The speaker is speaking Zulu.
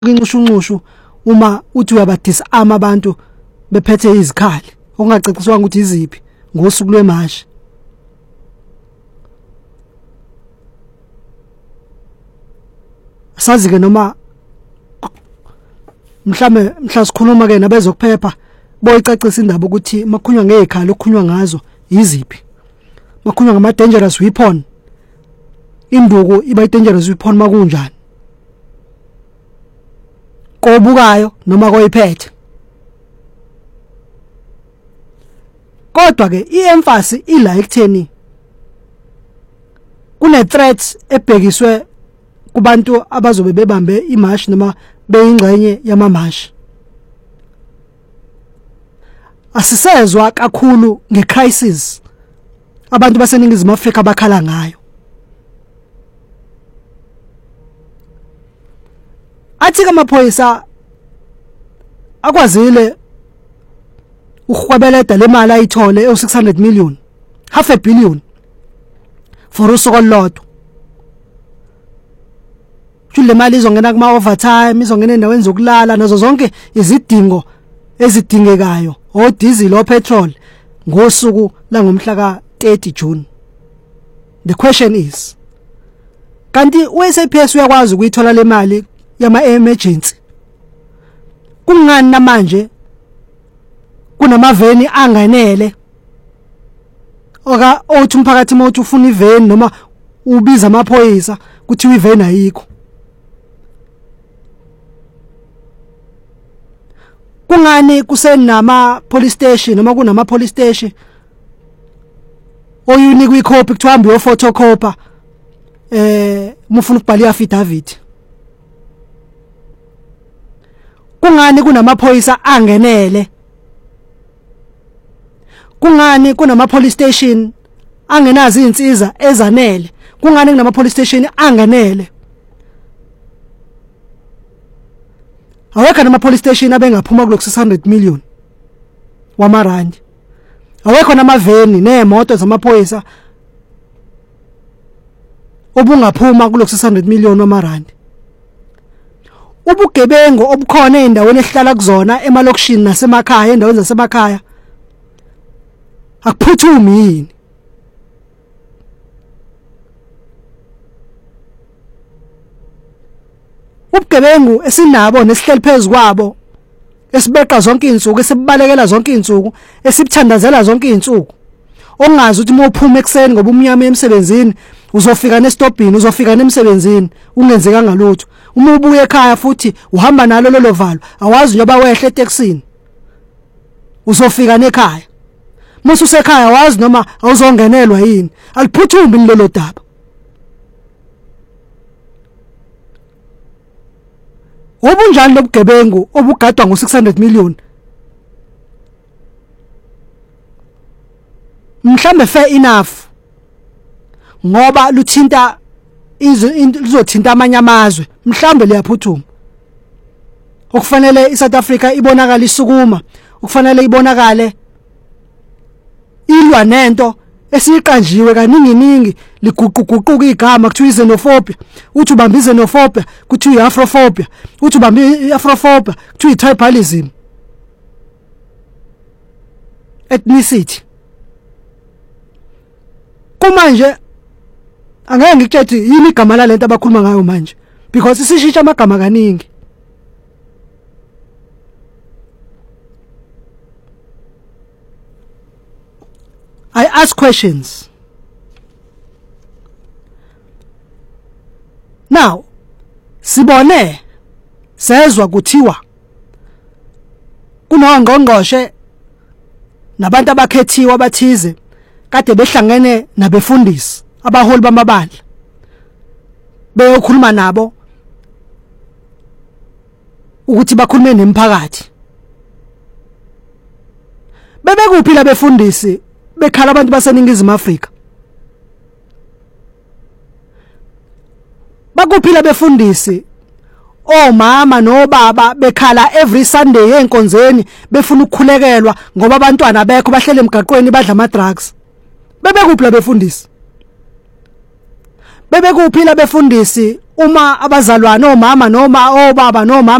inxushunxushu uma uthi uyabadisarm abantu bephethe izikhali okungacaciswanga ukuthi iziphi ngosuku lwemashi. Sazi ke noma mhla sikhuluma ke nabezokuphepha boyicacisa indaba ukuthi makhunywa ngezikhali okhunywa ngazo iziphi. Makhunywa ngama dangerous weapon. Induku iba dangerous weapon makunjani. Kobukayo noma koyiphethe. Kodwa ke iemphasis ila ekutheni kune threats ebhekiswe kubantu abazobe bebambe imash noma beyingxenye yamamash. Asisezwa kakhulu ngecrisis abantu baseningizimu Afrika bakhala ngayo. Athi amaphoyisa akwazile ukwabeleda le mali ayithole e600 million, half a billion for usuku olodwa. Jule mali izongena kuma overtime, izongena endaweni zokulala nazo zonke izidingo ezidingekayo, o diesel o petrol ngosuku la ngomhla ka 30 June. The question is, kanti uSAPS uyakwazi ukuyithola le mali yama emergency? Kungani namanje kunamaveni anganele oka othi umphakathi mothi ufuna iveni noma ubiza amaphoyisa kuthi iveni ayikho? Kungani kusenama police station noma kunama police station oyunikwe icopy kuthiwa hambe photocopy mufuna ukubhala affidavit? Kungani kunamaphoyisa angenele? Kungani kunama police station angenazi izinsiza ezanele? Kungani kunama police station angenele? Awekho nama police station abengaphuma kuloko 600 million wamarandi. Awekho namaveni neemoto zamaphoyisa obungaphuma kuloko 600 million wamarandi. Ubugebengu obukhona endaweni ehlala kuzona emalokishini nasemakhaya, endaweni zasemakhaya, akuphuthumi yini? Ubugebengu esinabo nesihleli phezukwabo, esibeqa zonke izinsuku, esibalekela zonke izinsuku, esibuthandazela zonke izinsuku, ongazi ukuthi uphuma ekseni ngoba umnyama emsebenzini uzofika nestopini, uzofika nemsebenzini ungenzekanga lutho. Uma ubuye ekhaya futhi uhamba nalo lolo valo, awazi njoba wehle eTaxini uzofika nekhaya. Musu sekhaya awazi noma awuzongenelwa yini. Aliphuthumi lelo daba. Obunjani lobugebengu obugadwa ngo600 million? Mhlambe fair enough ngoba luthinta lizothinta amanye amazwe, mhlambe liyaphuthuma. Okufanele iSouth Africa ibonakala isukuma, okufanele ibonakale ilwa nento esiqanjiwe kaningi liguquguquka igama kuthiwa xenophobia, uthi ubamba xenophobia kuthiwa afrophobia, uthi ubamba iafrophobia kuthiwa tribalism, ethnicity. Kumanje angeke ngikutshethi yini igama la lento abakhuluma ngayo manje, because sishintsha amagama kaningi. I ask questions. Now, sibone sezwa kuthiwa kunongqongqoshe nabantu abakhethiwe abathize kade behlangene nabefundisi abaholi bamabandla beyokhuluma nabo ukuthi bakhulume nemphakathi. Bebekuphi la befundisi bekhala abantu baseningizimu Afrika? Bakuphila befundisi omama nobaba bekhala every Sunday enkonzweni befuna ukukhulekelwa ngoba abantwana bekho bahlele emgaqweni badla ama drugs? Bebekuphi la befundisi? Bebekuphila befundisi uma abazalwane omama noma obaba noma